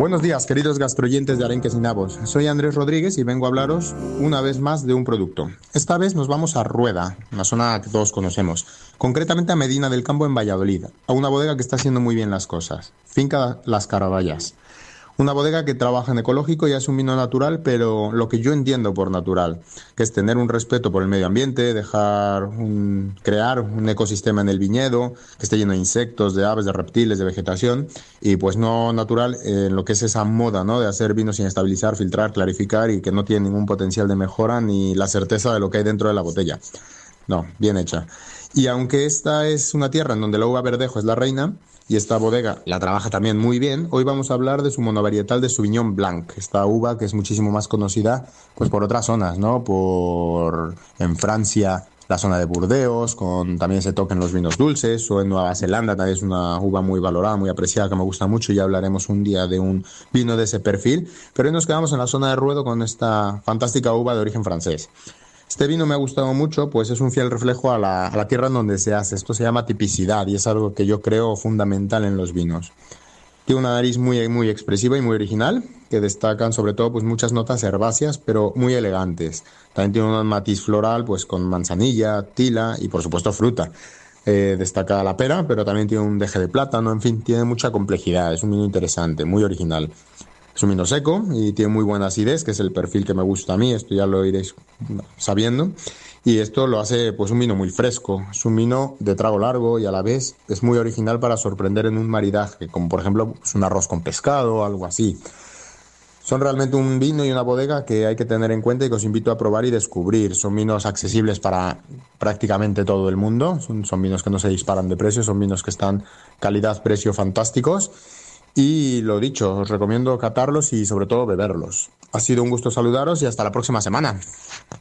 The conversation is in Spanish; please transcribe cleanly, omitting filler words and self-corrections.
Buenos días, queridos gastroyentes de Arenques y Nabos. Soy Andrés Rodríguez y vengo a hablaros una vez más de un producto. Esta vez nos vamos a Rueda, una zona que todos conocemos, concretamente a Medina del Campo en Valladolid, a una bodega que está haciendo muy bien las cosas, Finca Las Caraballas. Una bodega que trabaja en ecológico y es un vino natural, pero lo que yo entiendo por natural, que es tener un respeto por el medio ambiente, crear un ecosistema en el viñedo, que esté lleno de insectos, de aves, de reptiles, de vegetación, y pues no natural en lo que es esa moda, ¿no? De hacer vino sin estabilizar, filtrar, clarificar y que no tiene ningún potencial de mejora ni la certeza de lo que hay dentro de la botella. No, bien hecha. Y aunque esta es una tierra en donde la uva verdejo es la reina, y esta bodega la trabaja también muy bien, hoy vamos a hablar de su monovarietal de Sauvignon Blanc, esta uva que es muchísimo más conocida pues por otras zonas, ¿no? En Francia, la zona de Burdeos, también se toca en los vinos dulces, o en Nueva Zelanda también es una uva muy valorada, muy apreciada, que me gusta mucho, y ya hablaremos un día de un vino de ese perfil, pero hoy nos quedamos en la zona de Ruedo con esta fantástica uva de origen francés. Este vino me ha gustado mucho, pues es un fiel reflejo a la tierra en donde se hace. Esto se llama tipicidad y es algo que yo creo fundamental en los vinos. Tiene una nariz muy, muy expresiva y muy original, que destacan sobre todo pues muchas notas herbáceas, pero muy elegantes. También tiene un matiz floral, pues con manzanilla, tila y por supuesto fruta. Destaca la pera, pero también tiene un deje de plátano, en fin, tiene mucha complejidad. Es un vino interesante, muy original. Es un vino seco y tiene muy buena acidez, que es el perfil que me gusta a mí, esto ya lo iréis sabiendo. Y esto lo hace pues un vino muy fresco, es un vino de trago largo y a la vez es muy original para sorprender en un maridaje, como por ejemplo pues un arroz con pescado o algo así. Son realmente un vino y una bodega que hay que tener en cuenta y que os invito a probar y descubrir. Son vinos accesibles para prácticamente todo el mundo, son vinos que no se disparan de precio, son vinos que están calidad-precio fantásticos. Y lo dicho, os recomiendo catarlos y sobre todo beberlos. Ha sido un gusto saludaros y hasta la próxima semana.